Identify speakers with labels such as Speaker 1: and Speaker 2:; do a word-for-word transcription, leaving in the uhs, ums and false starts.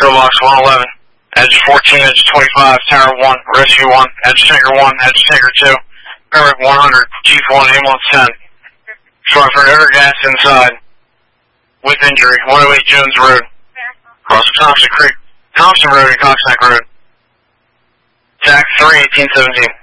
Speaker 1: Skill box one eleven. Edge fourteen, edge twenty-five, tower one, rescue one, edge tanker one, edge tanker two, paramedic one hundred, chief one, ambulance ten. Stratford air gas inside, with injury, one oh eight Jones Road, cross Thompson Creek, Thompson Road and Coxneck Road. T A C three, eighteen seventeen.